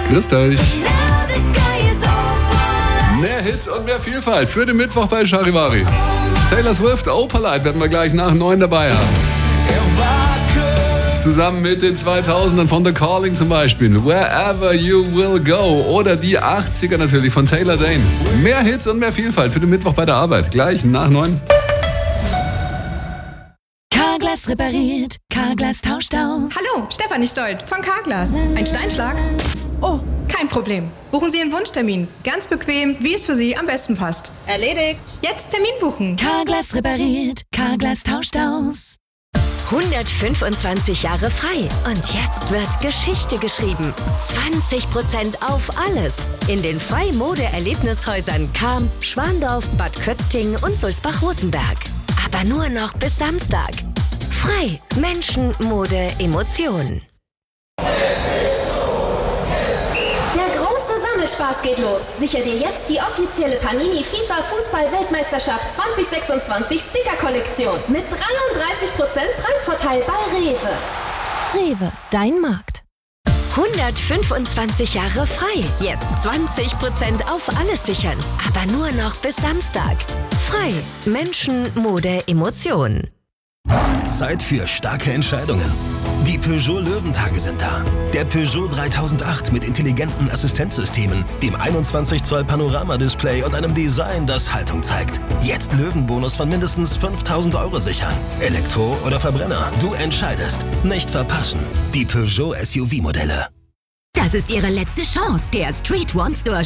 Grüßt euch. Mehr Hits und mehr Vielfalt für den Mittwoch bei Charivari. Taylor Swift, Opalite werden wir gleich nach 9 dabei haben. Zusammen mit den 2000ern von The Calling zum Beispiel. Wherever You Will Go. Oder die 80er natürlich von Taylor Dane. Mehr Hits und mehr Vielfalt für den Mittwoch bei der Arbeit. Gleich nach 9. Carglass repariert, Carglass tauscht aus. Hallo, Stefanie Stolt von Carglass. Ein Steinschlag? Oh, kein Problem. Buchen Sie Ihren Wunschtermin. Ganz bequem, wie es für Sie am besten passt. Erledigt. Jetzt Termin buchen. Carglass repariert, Carglass tauscht aus. 125 Jahre frei. Und jetzt wird Geschichte geschrieben. 20% auf alles. In den Frei-Mode-Erlebnishäusern Cham, Schwandorf, Bad Kötzting und Sulzbach-Rosenberg. Aber nur noch bis Samstag. Frei. Menschen, Mode, Emotionen. Der große Sammelspaß geht los. Sicher dir jetzt die offizielle Panini FIFA Fußball-Weltmeisterschaft 2026 Sticker-Kollektion mit 33% Preisvorteil bei Rewe. Rewe, dein Markt. 125 Jahre frei. Jetzt 20% auf alles sichern. Aber nur noch bis Samstag. Frei. Menschen, Mode, Emotionen. Zeit für starke Entscheidungen. Die Peugeot Löwentage sind da. Der Peugeot 3008 mit intelligenten Assistenzsystemen, dem 21 Zoll Panoramadisplay und einem Design, das Haltung zeigt. Jetzt Löwenbonus von mindestens 5.000 € sichern. Elektro oder Verbrenner, du entscheidest. Nicht verpassen. Die Peugeot SUV-Modelle. Das ist Ihre letzte Chance. Der Street One Store